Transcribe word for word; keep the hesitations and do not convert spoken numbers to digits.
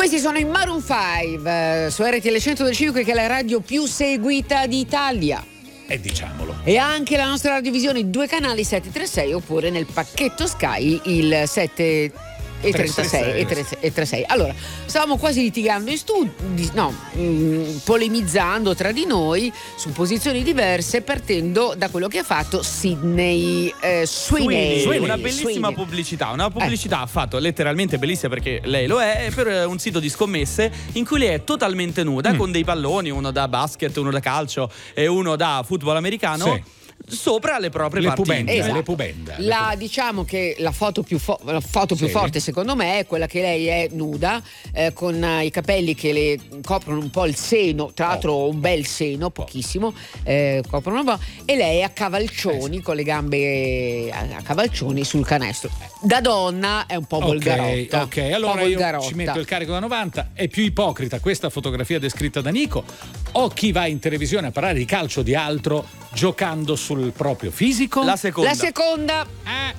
Questi sono i Maroon cinque eh, su R T L centocinque, che è la radio più seguita d'Italia. E diciamolo. E anche la nostra radiovisione, due canali sette tre sei, oppure nel pacchetto Sky il sette e trentasei e trentasei. Allora, stavamo quasi litigando in studio, no, mh, polemizzando tra di noi su posizioni diverse, partendo da quello che ha fatto Sydney eh, Sweeney. Sweeney, una bellissima Sweeney. pubblicità, una pubblicità eh. fatto letteralmente bellissima, perché lei lo è, per un sito di scommesse in cui lei è totalmente nuda, mm. con dei palloni, uno da basket, uno da calcio e uno da football americano. Sì. Sopra le proprie le parti pubende, esatto. le pubende. La, le diciamo che la foto più, fo- la foto più sì. forte secondo me è quella che lei è nuda, eh, con eh, i capelli che le coprono un po' il seno, tra l'altro oh. un bel seno, pochissimo, eh, coprono un po', e lei è a cavalcioni, eh sì. con le gambe a, a cavalcioni sul canestro. Da donna è un po' volgarotta. Ok, ok, allora io ci metto il carico da novanta. È più ipocrita questa fotografia descritta da Nico o chi va in televisione a parlare di calcio di altro giocando sul proprio fisico? La seconda. La seconda. Eh.